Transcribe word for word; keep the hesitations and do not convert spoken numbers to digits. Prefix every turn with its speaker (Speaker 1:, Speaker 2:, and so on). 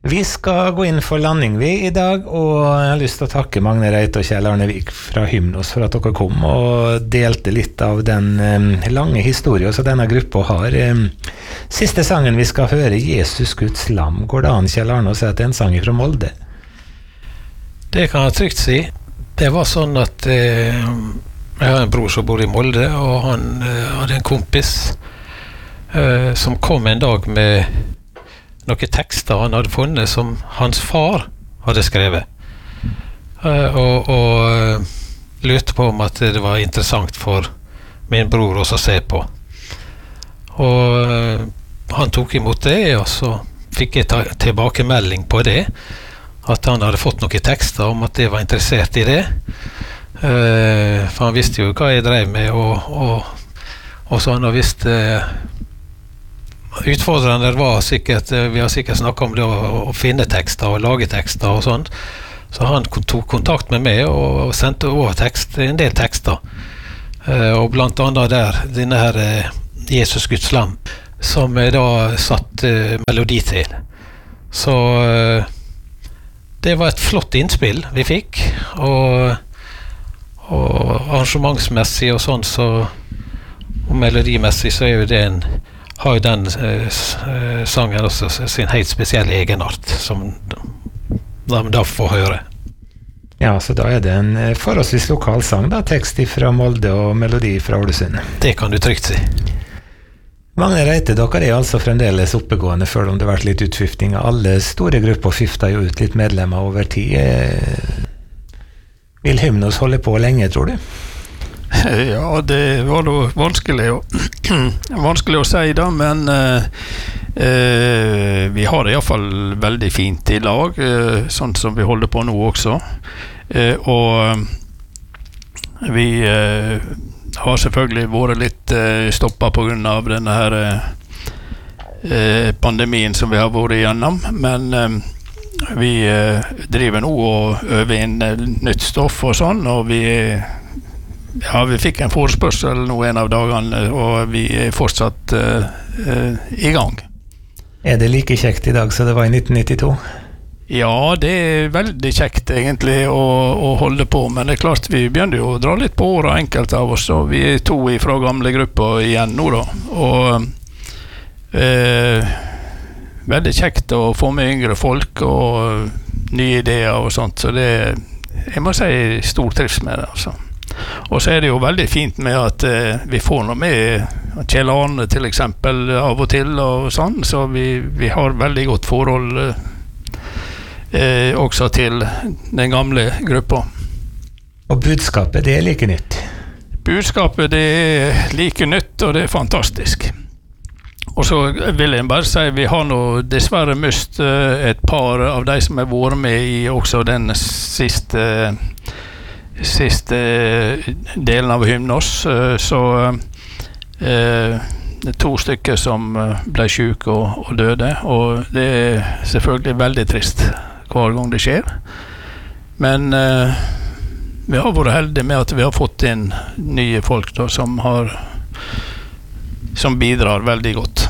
Speaker 1: Vi skal gå inn for landing vi i dag, og jeg har lyst til å takke Magne Reite og Kjell Arne Vik fra Hymnos for at dere kom og delte litt av den um, lange historien som denne gruppa har. Um, siste sangen vi skal høre, Jesus Guds lam. Går det an, Kjell Arne, å si at det er en sang fra Molde?
Speaker 2: Det kan jeg trygt si. Det var sånn at eh, jeg har en bror som bor i Molde, og han eh, hadde en kompis eh, som kom en dag med noen tekster han hadde funnet som hans far hadde skrevet. Uh, og, og uh, lurte på om at det var interessant for min bror også å se på. Og uh, han tok imot det, og så fikk jeg ta tilbakemelding på det, at han hadde fått noen tekster om at jeg var interessert i det. Uh, for han visste jo hva jeg drev med, og, og, og så han har visst uh, utfordrende var sikkert, vi har sikkert snakket om det å, å finne tekster og lage tekster og sånt, så han tok kontakt med meg og sendte over tekst, en del tekster, uh, og blant annet der denne her uh, Jesus Guds lam, som jeg da satt uh, melodi til. Så uh, det var et flott innspill vi fikk, og, og arrangementsmessig og sånn, så, og melodimessig så er jo det en har jo den eh, sangen også sin helt spesielle egenart, som de da får høre.
Speaker 1: Ja, så da er det en forholdsvis lokal sang da, tekst fra Molde og melodi fra Ålesund.
Speaker 2: Det kan du trygt si.
Speaker 1: Magne Reite, dere er altså fremdeles oppegående, selv om det har vært litt utskiftning. Alle store grupper skifter jo ut litt medlemmer over tid. Vil Hymnos holde på lenge, tror du?
Speaker 3: Ja, det var da vanskelig å, vanskelig å si da, men eh, eh, vi har det i hvert fall veldig fint i lag, eh, sånn som vi holder på nå også. Eh, og vi eh, har selvfølgelig vært litt eh, stoppet på grunn av denne her eh, pandemien som vi har vært igjennom, men eh, vi eh, driver nå og øver inn nytt stoff og sånn, og vi Ja, vi fikk en forespørsel nå en av dagene, og vi er fortsatt uh, uh, i gang.
Speaker 1: Er det like kjekt i dag som det var i nitten nittito?
Speaker 3: Ja, det er veldig kjekt egentlig å, å holde på, men det er klart vi begynner jo å dra litt på året, enkelte av oss, og vi er to fra gamle grupper igjen nå da, og uh, veldig kjekt å få med yngre folk og nye ideer og sånt, så det, jeg må si, stor trives med det, altså. Og så er det jo veldig fint med at eh, vi får noe med Kjell Arne til eksempel av og til og sånn, så vi, vi har veldig godt forhold eh, også til den gamle gruppa.
Speaker 1: Og budskapet, det er like nytt?
Speaker 3: Budskapet, det er like nytt, og det er fantastisk. Og så vil jeg bare si, vi har nå dessverre mist eh, et par av de som har vært med i også den siste siste delen av Hymnos, så eh, det er to stykker som ble syke og, og døde, og det er selvfølgelig veldig trist hver gang det skjer, men eh, vi har vært heldige med at vi har fått inn nye folk da, som har som bidrar veldig godt.